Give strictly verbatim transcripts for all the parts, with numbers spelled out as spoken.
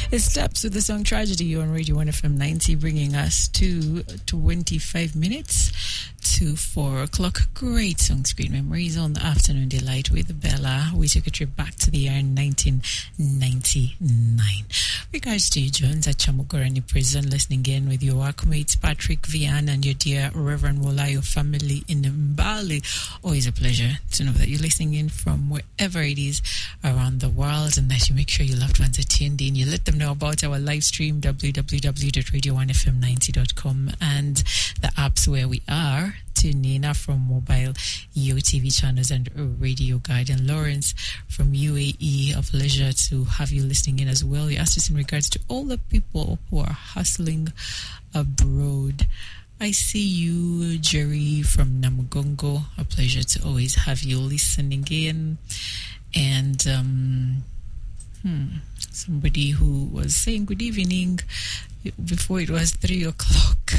It stops with the song Tragedy on Radio one F M ninety, bringing us to twenty-five minutes to four o'clock. Great song, Screen Memories on the Afternoon Delight with Bella. We took a trip back to the year nineteen ninety-nine. Regards to you, Jones, at Chamugorani Prison, listening in with your workmates Patrick, Vian, and your dear Reverend Wolayo family in Mbali. Always a pleasure to know that you're listening in from wherever it is around the world, and that you make sure your loved ones are tuned in. You let them know about our live stream, w w w dot radio one f m ninety dot com, and the apps where we are. Tune in from mobile U T V channels and Radio Guide. And Lawrence from U A E, a pleasure to have you listening in as well. We asked us in regards to all the people who are hustling abroad. I see you, Jerry from Namugongo. A pleasure to always have you listening in. And um, hmm, somebody who was saying good evening before it was three o'clock.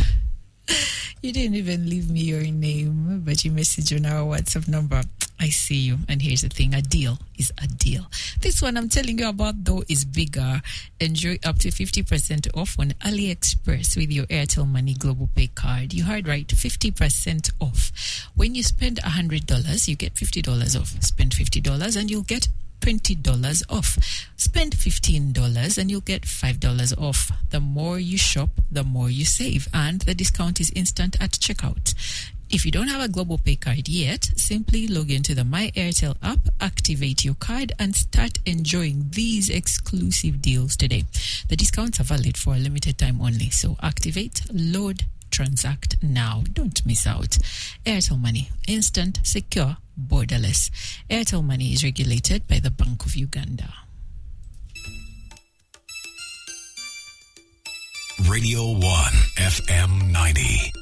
You didn't even leave me your name, but you messaged on our WhatsApp number. I see you. And here's the thing. A deal is a deal. This one I'm telling you about, though, is bigger. Enjoy up to fifty percent off on AliExpress with your Airtel Money Global Pay card. You heard right, fifty percent off. When you spend one hundred dollars, you get fifty dollars off. Spend fifty dollars and you'll get twenty dollars off. Spend fifteen dollars and you'll get five dollars off. The more you shop, the more you save. And the discount is instant at checkout. If you don't have a Global Pay card yet, simply log into the My Airtel app, activate your card, and start enjoying these exclusive deals today. The discounts are valid for a limited time only. So activate, load, transact now. Don't miss out. Airtel Money. Instant, secure, borderless. Airtel Money is regulated by the Bank of Uganda. Radio one F M ninety.